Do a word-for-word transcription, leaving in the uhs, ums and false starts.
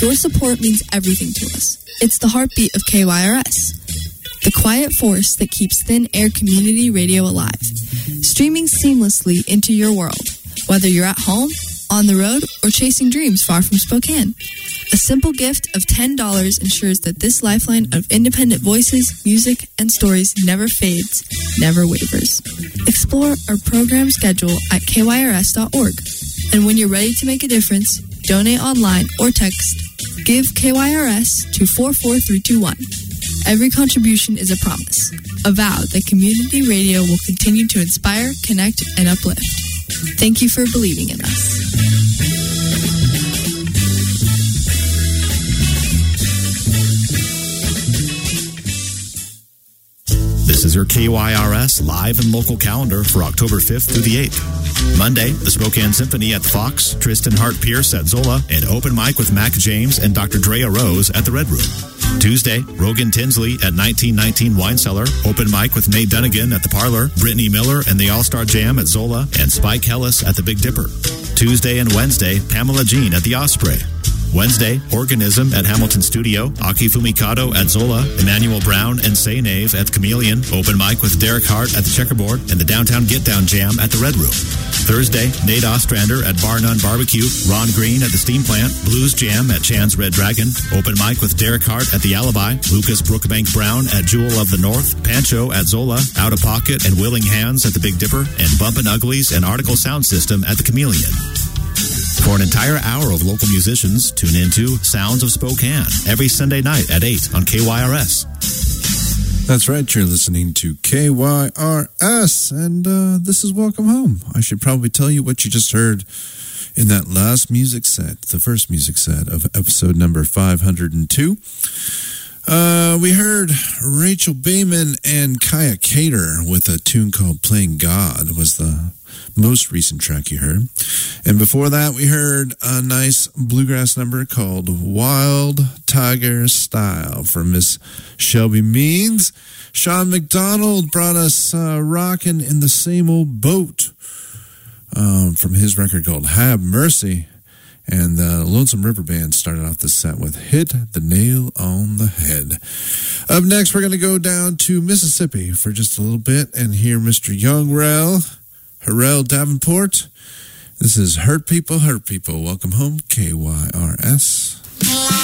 Your support means everything to us. It's the heartbeat of K Y R S, the quiet force that keeps Thin Air Community Radio alive, streaming seamlessly into your world, whether you're at home, on the road, or chasing dreams far from Spokane. A simple gift of ten dollars ensures that this lifeline of independent voices, music, and stories never fades, never wavers. Explore our program schedule at K Y R S dot org. And when you're ready to make a difference, donate online or text Give K Y R S to four four three two one. Every contribution is a promise, a vow that community radio will continue to inspire, connect, and uplift. Thank you for believing in us. This is your K Y R S live and local calendar for October fifth through the eighth. Monday, the Spokane Symphony at the Fox, Tristan Hart Pierce at Zola, and open mic with Mac James and Doctor Drea Rose at the Red Room. Tuesday, Rogan Tinsley at nineteen nineteen Wine Cellar, open mic with Nate Dunnigan at the Parlor, Brittany Miller and the All-Star Jam at Zola, and Spike Ellis at the Big Dipper. Tuesday and Wednesday, Pamela Jean at the Osprey. Wednesday, Organism at Hamilton Studio, Aki Fumikado at Zola, Emmanuel Brown and Say Nave at the Chameleon, open mic with Derek Hart at the Checkerboard, and the Downtown Get Down Jam at the Red Room. Thursday, Nate Ostrander at Bar None Barbecue, Ron Green at the Steam Plant, Blues Jam at Chan's Red Dragon, open mic with Derek Hart at the Alibi, Lucas Brookbank Brown at Jewel of the North, Pancho at Zola, Out of Pocket and Willing Hands at the Big Dipper, and Bumpin' Uglies and Article Sound System at the Chameleon. For an entire hour of local musicians, tune into Sounds of Spokane every Sunday night at eight on K Y R S. That's right, you're listening to K Y R S, and uh, this is Welcome Home. I should probably tell you what you just heard in that last music set, the first music set of episode number five hundred two. Uh, we heard Rachel Bayman and Kaya Cater with a tune called Playing God was the most recent track you heard. And before that, we heard a nice bluegrass number called Wild Tiger Style from Miss Shelby Means. Sean McDonald brought us uh, Rockin' in the Same Old Boat um, from his record called Have Mercy. And the Lonesome River Band started off the set with Hit the Nail on the Head. Up next, we're going to go down to Mississippi for just a little bit and hear Mister Young Rel, Harrell Davenport. This is Hurt People, Hurt People. Welcome home, K Y R S.